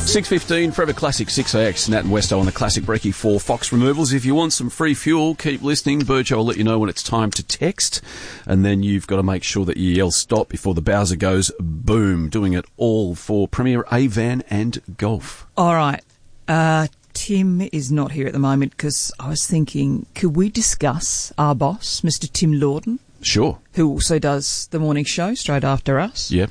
6:15, Forever Classic 6AX, Nat and Westo on the Classic Brekkie for Fox Removals. If you want some free fuel, keep listening. Burjo will let you know when it's time to text, and then you've got to make sure that you yell stop before the Bowser goes boom. Doing it all for Premier A-Van and Golf. All right. Tim is not here at the moment because I was thinking, could we discuss our boss, Mr. Tim Lawton? Sure. Who also does the morning show straight after us. Yep.